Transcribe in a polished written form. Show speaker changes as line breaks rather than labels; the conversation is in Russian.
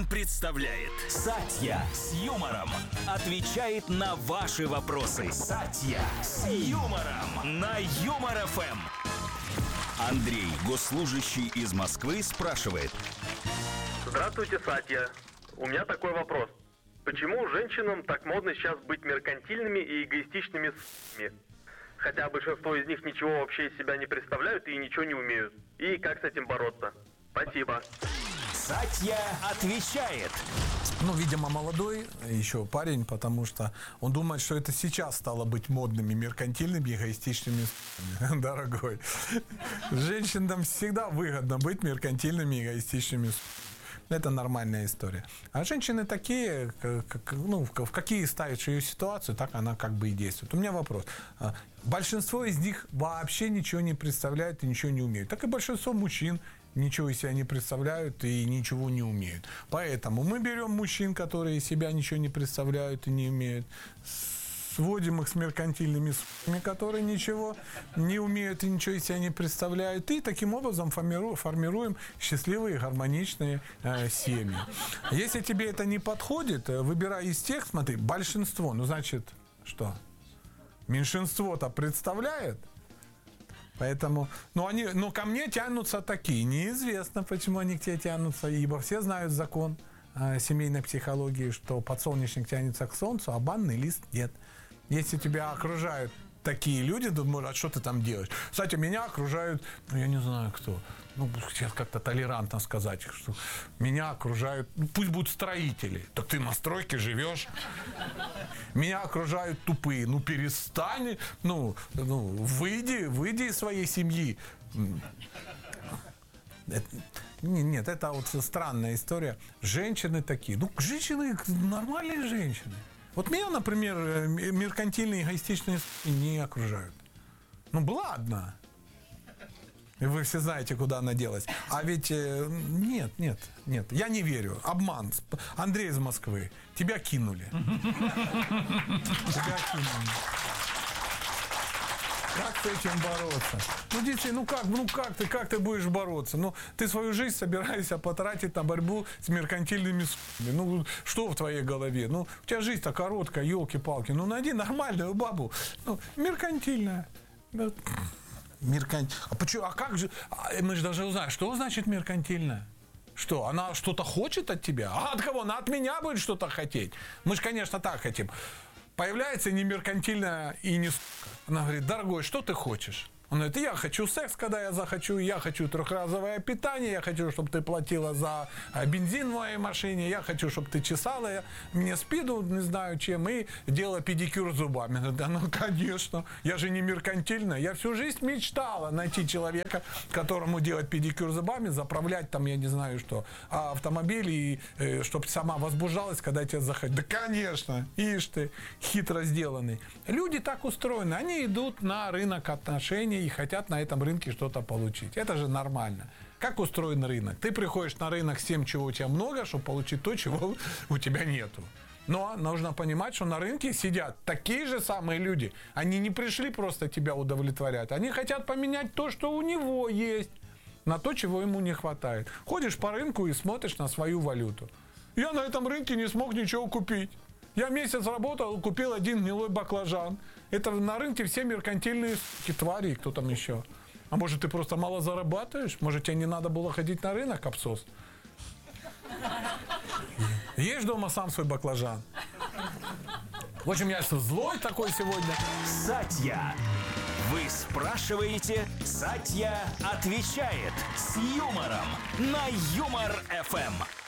ФМ представляет Сатья с юмором. Отвечает на ваши вопросы. Сатья с юмором на Юмор ФМ. Андрей, госслужащий из Москвы, спрашивает.
Здравствуйте, Сатья. У меня такой вопрос. Почему женщинам так модно сейчас быть меркантильными и эгоистичными с***ми? Хотя большинство из них ничего вообще из себя не представляют и ничего не умеют. И как с этим бороться? Спасибо.
Сатья отвечает.
Видимо, молодой еще парень, потому что он думает, что это сейчас стало быть модными, меркантильными, эгоистичными. Дорогой, женщинам всегда выгодно быть меркантильными, эгоистичными. Это нормальная история. А женщины такие, в какие ставишь ее ситуацию, так она как бы и действует. У меня вопрос. Большинство из них вообще ничего не представляют и ничего не умеют. Так и большинство мужчин ничего из себя не представляют и ничего не умеют. Поэтому мы берем мужчин, которые из себя ничего не представляют и не умеют, сводим их с меркантильными с***ми, которые ничего не умеют и ничего из себя не представляют. И таким образом формируем счастливые, гармоничные семьи. Если тебе это не подходит, выбирай из тех, смотри, большинство, значит, что? Меньшинство-то представляет. Поэтому, ко мне тянутся такие. Неизвестно, почему они к тебе тянутся, ибо все знают закон семейной психологии, что подсолнечник тянется к солнцу, а банный лист нет. Если тебя окружают такие люди, думают, а что ты там делаешь? Кстати, меня окружают, я не знаю кто, сейчас как-то толерантно сказать, что меня окружают, пусть будут строители. Так ты на стройке живешь. Меня окружают тупые. Перестань, выйди из своей семьи. Нет, это вот странная история. Женщины такие. Женщины, нормальные женщины. Вот меня, например, меркантильные, эгоистичные не окружают. Ладно. Вы все знаете, куда она делась. А ведь нет, я не верю. Обман. Андрей из Москвы. Тебя кинули. Тебя кинули. Как с этим бороться? Действительно, как ты будешь бороться? Ты свою жизнь собираешься потратить на борьбу с меркантильными с***ми. Что в твоей голове? У тебя жизнь-то короткая, елки-палки. Найди нормальную бабу. Меркантильная. А почему? А как же? Мы же даже узнаем, что значит меркантильная? Что, она что-то хочет от тебя? А от кого? Она от меня будет что-то хотеть. Мы же, конечно, так хотим. Появляется не меркантильная и не сука. Она говорит, дорогой, что ты хочешь? Он говорит, я хочу секс, когда я захочу, я хочу трехразовое питание, я хочу, чтобы ты платила за бензин в моей машине, я хочу, чтобы ты чесала мне спину, не знаю чем, и делала педикюр зубами. Да, конечно, я же не меркантильная, я всю жизнь мечтала найти человека, которому делать педикюр зубами, заправлять я не знаю что, автомобиль, и чтобы сама возбуждалась, когда тебя захотят. Да, конечно, ишь ты, хитро сделанный. Люди так устроены, они идут на рынок отношений, и хотят на этом рынке что-то получить. Это же нормально. Как устроен рынок? Ты приходишь на рынок с тем, чего у тебя много, чтобы получить то, чего у тебя нету. Но нужно понимать, что на рынке сидят такие же самые люди. Они не пришли просто тебя удовлетворять. Они хотят поменять то, что у него есть, на то, чего ему не хватает. Ходишь по рынку и смотришь на свою валюту. Я на этом рынке не смог ничего купить. Я месяц работал, купил один гнилой баклажан. Это на рынке все меркантильные твари, кто там еще. А может, ты просто мало зарабатываешь? Может, тебе не надо было ходить на рынок, абсос? Ешь дома сам свой баклажан. В общем, я злой такой сегодня.
Сатья. Вы спрашиваете, Сатья отвечает с юмором на Юмор ФМ.